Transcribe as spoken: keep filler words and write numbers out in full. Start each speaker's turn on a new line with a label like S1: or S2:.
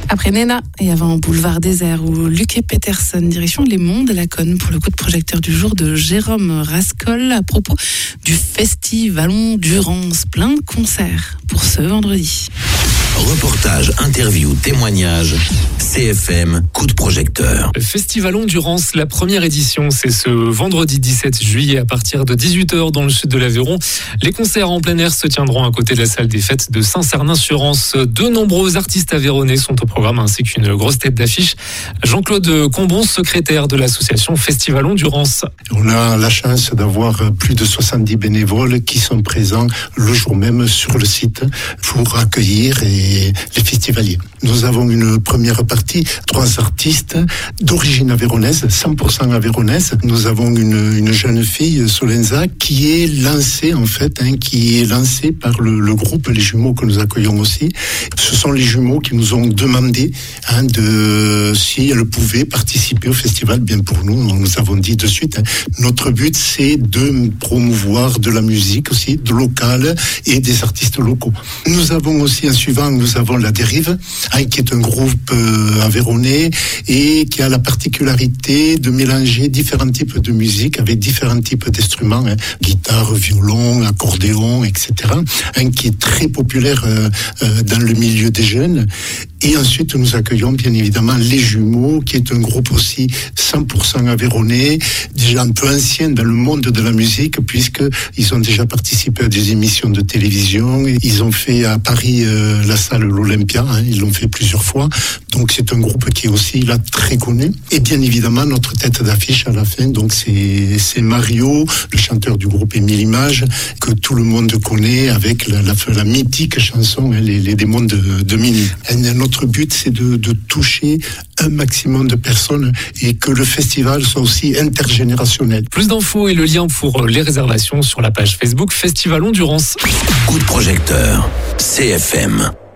S1: Après Nena et avant Boulevard Désert où Luke Peterson, direction Les Monts de la Conne pour le coup de projecteur du jour de Jérôme Rascol à propos du Festivalon Durance. Plein de concerts pour ce vendredi.
S2: Reportage, interview, témoignage, C F M, coup de projecteur.
S3: Le Festivalon Durance, la première édition, c'est ce vendredi dix-sept juillet à partir de dix-huit heures dans le sud de l'Aveyron. Les concerts en plein air se tiendront à côté de la salle des fêtes de Saint-Cernin-sur-Ance. De nombreux artistes aveyronnais sont au programme ainsi qu'une grosse tête d'affiche. Jean-Claude Combon, secrétaire de l'association Festivalon Durance.
S4: On a la chance d'avoir plus de soixante-dix bénévoles qui sont présents le jour même sur le site pour accueillir et les festivaliers. Nous avons une première partie, trois artistes d'origine aveyronnaise, cent pour cent aveyronnaise. Nous avons une, une jeune fille, Solenza, qui est lancée en fait, hein, qui est lancée par le, le groupe Les Jumeaux que nous accueillons aussi. Ce sont les Jumeaux qui nous ont demandé hein, de si elles pouvaient participer au festival. Bien pour nous, nous avons dit de suite. Hein, notre but, c'est de promouvoir de la musique aussi, de local et des artistes locaux. Nous avons aussi un suivant. Nous avons La Dérive, hein, qui est un groupe euh, aveyronnais et qui a la particularité de mélanger différents types de musique avec différents types d'instruments, hein, guitare, violon, accordéon, et cetera, hein, qui est très populaire euh, euh, dans le milieu des jeunes. Et ensuite, nous accueillons bien évidemment Les Jumeaux, qui est un groupe aussi cent pour cent aveyronnais, déjà un peu ancien dans le monde de la musique, puisqu'ils ont déjà participé à des émissions de télévision. Ils ont fait à Paris euh, la salle l'Olympia, hein, ils l'ont fait plusieurs fois. Donc c'est un groupe qui est aussi là très connu. Et bien évidemment, notre tête d'affiche à la fin, donc c'est, c'est Mario, le chanteur du groupe Émile Images, que tout le monde connaît avec la, la, la mythique chanson hein, les, les démons de, de minuit. Et notre but, c'est de, de toucher un maximum de personnes et que le festival soit aussi intergénérationnel.
S3: Plus d'infos et le lien pour les réservations sur la page Facebook Festivalon Durance.
S2: Coup de projecteur, C F M.